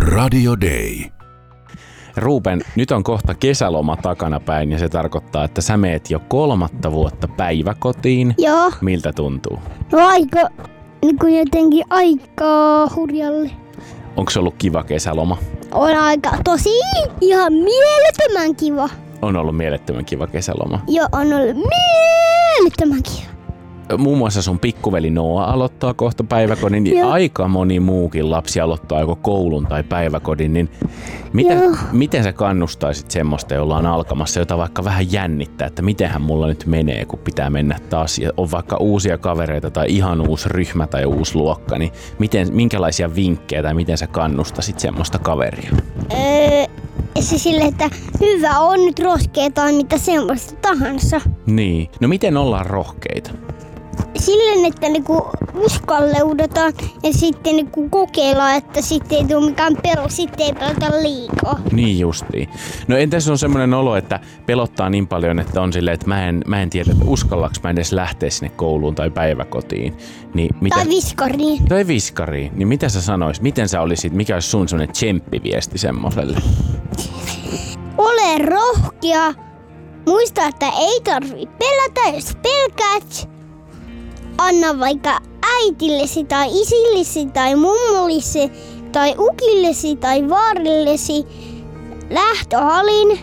Radio Day. Ruben, nyt on kohta kesäloma takanapäin ja se tarkoittaa, että sä meet jo 3. vuotta päiväkotiin. Joo. Miltä tuntuu? No aika, niin jotenkin aika hurjalle. Onko se ollut kiva kesäloma? On aika tosi ihan mielettömän kiva. On ollut mielettömän kiva kesäloma. Joo, on ollut mielettömän kiva. Muun muassa sun pikkuveli Noa aloittaa kohta päiväkodin, niin aika moni muukin lapsi aloittaa joko koulun tai päiväkodin, niin miten sä kannustaisit semmoista, jolla on alkamassa, jota vaikka vähän jännittää, että mitenhän mulla nyt menee, kun pitää mennä taas ja on vaikka uusia kavereita tai ihan uusi ryhmä tai uusi luokka, niin minkälaisia vinkkejä tai miten sä kannustasit semmoista kaveria? Se sille, että hyvä on nyt rohkea tai mitä semmoista tahansa. Niin. No miten ollaan rohkeita? Silleen, että niinku uskalleudetaan ja sitten niinku kokeillaan, että sitten ei tule mikään sitten ei pelata liikaa. Niin justiin. No entäs on semmoinen olo, että pelottaa niin paljon, että on silleen, että mä en tiedä, että uskallaks mä edes lähteä sinne kouluun tai päiväkotiin. Niin tai viskariin. Tai viskariin. Niin mitä sä sanoisit? Miten sä olisit? Mikä olisi sun semmoinen tsemppiviesti semmoselle? Ole rohkea. Muista, että ei tarvitse pelätä, jos pelkäät. Anna vaikka äitillesi tai isillesi tai mummollesi tai ukillesi tai vaarillesi lähtöhalin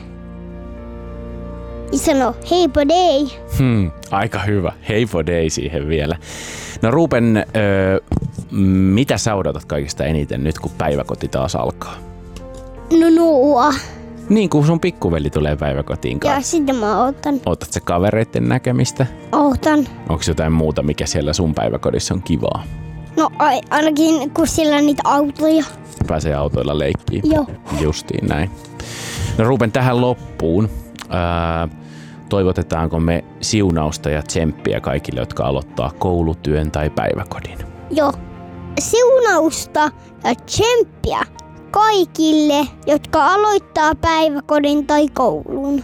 ja sano heippa dei. Aika hyvä. Heippa dei siihen vielä. No Ruben, mitä sä odotat kaikista eniten nyt kun päiväkoti taas alkaa? No Noa. Niin kuin sun pikkuveli tulee päiväkotiin kanssa. Ja sitten mä ootan. Ootat sä kavereiden näkemistä? Ootan. Onko jotain muuta, mikä siellä sun päiväkodissa on kivaa? No ainakin kun siellä on niitä autoja. Pääsee autoilla leikkiin. Joo. Justiin näin. No Ruben, tähän loppuun. Toivotetaanko me siunausta ja tsemppiä kaikille, jotka aloittaa koulutyön tai päiväkodin? Joo. Siunausta ja tsemppiä kaikille, jotka aloittaa päiväkodin tai koulun.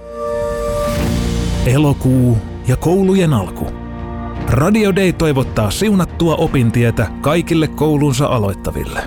Elokuu ja koulujen alku. Radio Day toivottaa siunattua opintietä kaikille koulunsa aloittaville.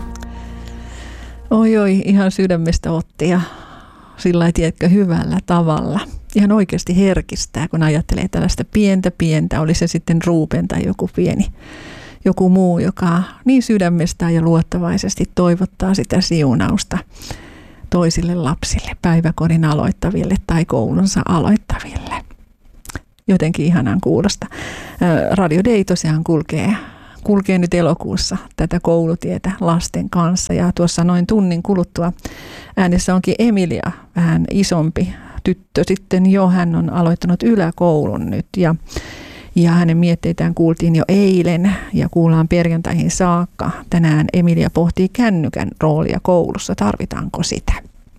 Oi, ihan sydämestä otti ja sillä ei tiedätkö hyvällä tavalla. Ihan oikeasti herkistää, kun ajattelee tällaista pientä, oli se sitten Ruben tai joku muu, joka niin sydämestään ja luottavaisesti toivottaa sitä siunausta toisille lapsille, päiväkodin aloittaville tai koulunsa aloittaville. Jotenkin ihanan kuulosta. Radio Day tosiaan kulkee nyt elokuussa tätä koulutietä lasten kanssa ja tuossa noin tunnin kuluttua äänessä onkin Emilia, vähän isompi tyttö sitten jo. Hän on aloittanut yläkoulun nyt ja hänen mietteitään kuultiin jo eilen ja kuullaan perjantaihin saakka. Tänään Emilia pohtii kännykän roolia koulussa. Tarvitaanko sitä?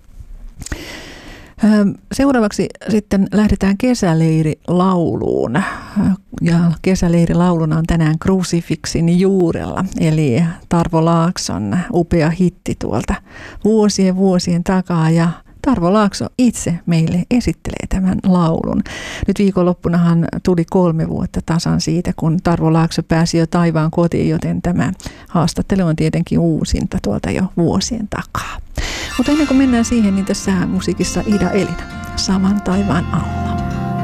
Seuraavaksi sitten lähdetään kesäleirilauluun. Ja kesäleirilauluna on tänään Crucifixin juurella, eli Tarvo Laakson upea hitti tuolta vuosien takaa. Ja Tarvo Laakso itse meille esittelee tämän laulun. Nyt viikonloppunahan tuli 3 vuotta tasan siitä, kun Tarvo Laakso pääsi jo taivaan kotiin, joten tämä haastattelu on tietenkin uusinta tuolta jo vuosien takaa. Mutta ennen kuin mennään siihen, niin tässä musiikissa Ida Elina, Saman taivaan alla.